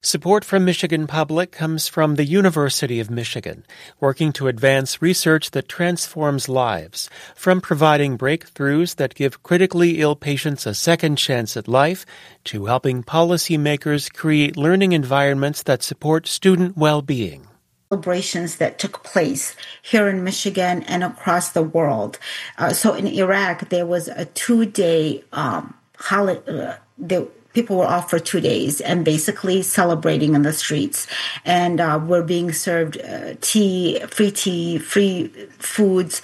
Support from Michigan Public comes from the University of Michigan, working to advance research that transforms lives, from providing breakthroughs that give critically ill patients a second chance at life, to helping policymakers create learning environments that support student well-being. Celebrations that took place here in Michigan and across the world. So in Iraq, there was a 2-day holiday. People were off for 2 days and basically celebrating in the streets. And were being served tea, free foods.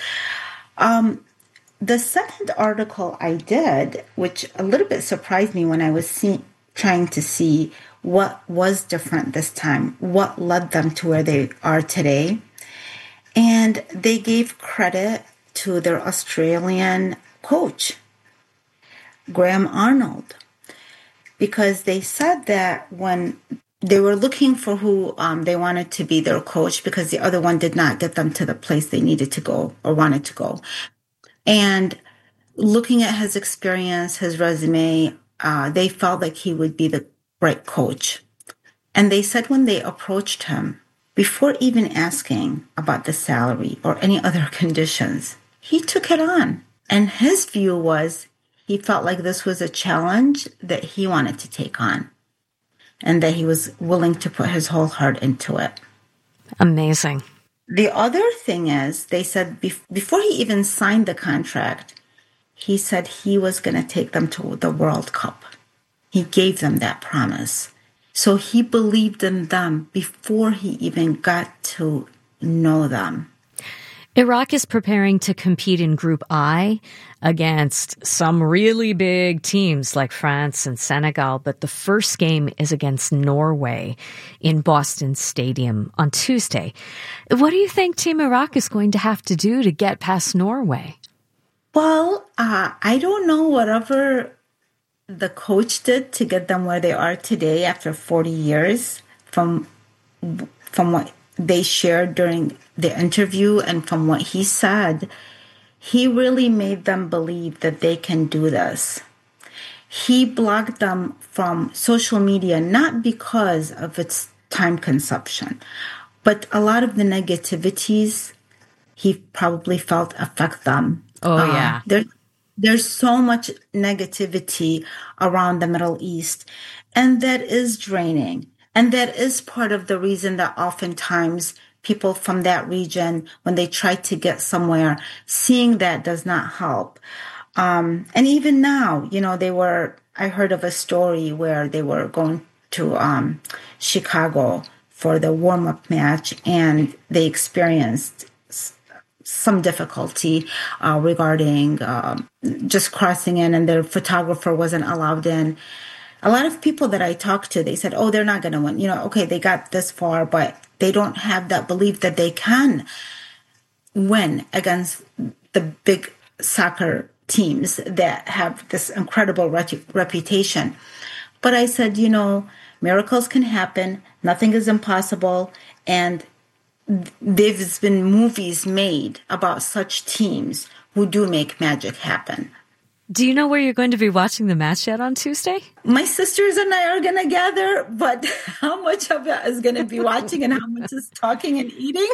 The second article I did, which a little bit surprised me when I was trying to see what was different this time, what led them to where they are today. And they gave credit to their Australian coach, Graham Arnold, because they said that when they were looking for who they wanted to be their coach, because the other one did not get them to the place they needed to go or wanted to go. And looking at his experience, his resume, they felt like he would be the right coach. And they said when they approached him, before even asking about the salary or any other conditions, he took it on. And his view was he felt like this was a challenge that he wanted to take on and that he was willing to put his whole heart into it. Amazing. The other thing is, they said before he even signed the contract, he said he was going to take them to the World Cup. He gave them that promise. So he believed in them before he even got to know them. Iraq is preparing to compete in Group I against some really big teams like France and Senegal, but the first game is against Norway in Boston Stadium on Tuesday. What do you think Team Iraq is going to have to do to get past Norway? Well, I don't know whatever the coach did to get them where they are today after 40 years from what they shared during the interview and from what he said. He really made them believe that they can do this. He blocked them from social media, not because of its time consumption, but a lot of the negativities he probably felt affect them. Oh, yeah. There's so much negativity around the Middle East, and that is draining. And that is part of the reason that oftentimes people from that region, when they try to get somewhere, seeing that does not help. And even now, I heard of a story where they were going to Chicago for the warm-up match, and they experienced some difficulty regarding just crossing in, and their photographer wasn't allowed in. A lot of people that I talked to, they said, oh, they're not going to win. Okay, they got this far, but they don't have that belief that they can win against the big soccer teams that have this incredible reputation. But I said, miracles can happen. Nothing is impossible. And there's been movies made about such teams who do make magic happen. Do you know where you're going to be watching the match yet on Tuesday? My sisters and I are going to gather, but how much of it is going to be watching and how much is talking and eating?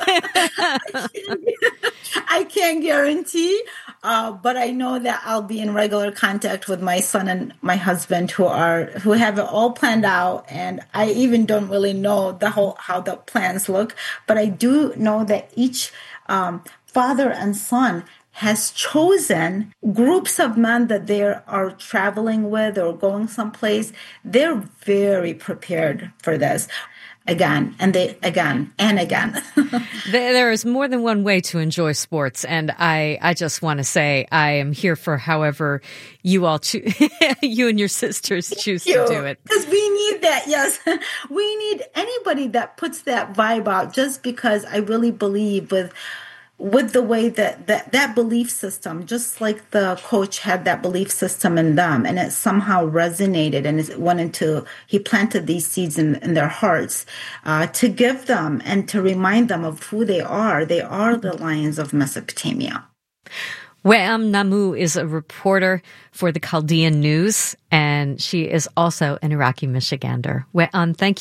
I can't guarantee, but I know that I'll be in regular contact with my son and my husband who have it all planned out, and I even don't really know how the plans look, but I do know that each father and son has chosen groups of men that they are traveling with or going someplace. They're very prepared for this. Again and again. There is more than one way to enjoy sports, and I just want to say I am here for however you all you and your sisters choose to do it. Because we need that, yes. We need anybody that puts that vibe out, just because I really believe with the way that belief system, just like the coach had that belief system in them, and it somehow resonated, and he planted these seeds in their hearts to give them and to remind them of who they are. They are the Lions of Mesopotamia. Weam Namu is a reporter for the Chaldean News, and she is also an Iraqi Michigander. Weam, thank you.